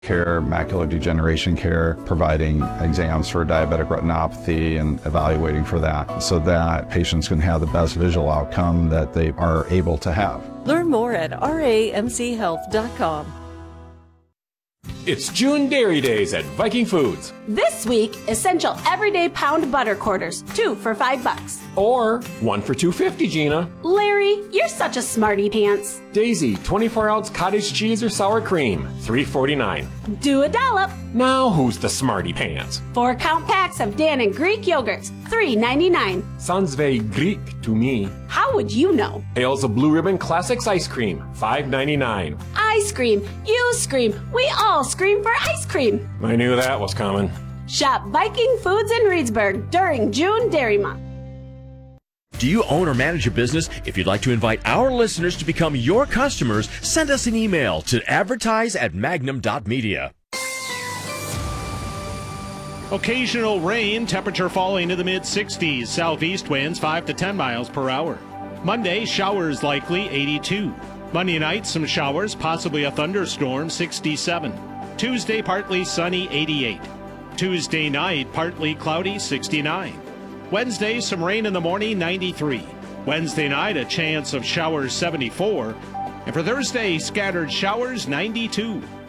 care, macular degeneration care, providing exams for diabetic retinopathy and evaluating for that so that patients can have the best visual outcome that they are able to have. Learn more at ramchealth.com. It's June Dairy Days at Viking Foods. This week, essential everyday pound butter quarters, 2 for $5. Or 1 for $2.50, Gina. Larry, you're such a smarty pants. Daisy, 24-ounce cottage cheese or sour cream, $3.49. Do a dollop. Now who's the smarty pants? 4-count packs of Dan and Greek yogurts, $3.99. Sounds very Greek to me. How would you know? Hales of Blue Ribbon Classics ice cream, $5.99. I scream, you scream, we all scream for ice cream. I knew that was coming. Shop Viking Foods in Reedsburg during June Dairy Month. Do you own or manage a business? If you'd like to invite our listeners to become your customers, send us an email to advertise@magnum.media. Occasional rain, temperature falling to the mid-60s. Southeast winds 5 to 10 miles per hour. Monday, showers likely, 82. Monday night, some showers, possibly a thunderstorm, 67. Tuesday, partly sunny, 88. Tuesday night, partly cloudy, 69. Wednesday, some rain in the morning, 93. Wednesday night, a chance of showers, 74. And for Thursday, scattered showers, 92.